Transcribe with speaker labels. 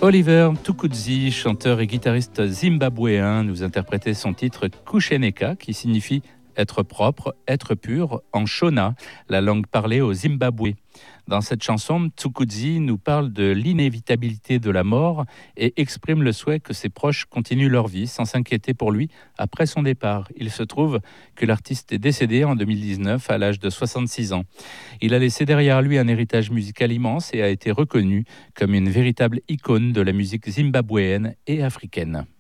Speaker 1: Oliver Tukudzi, chanteur et guitariste zimbabwéen, nous interprétait son titre Kusheneka, qui signifie être propre, être pur, en Shona, la langue parlée au Zimbabwe. Dans cette chanson, Tukudzi nous parle de l'inévitabilité de la mort et exprime le souhait que ses proches continuent leur vie sans s'inquiéter pour lui après son départ. Il se trouve que l'artiste est décédé en 2019 à l'âge de 66 ans. Il a laissé derrière lui un héritage musical immense et a été reconnu comme une véritable icône de la musique zimbabwéenne et africaine.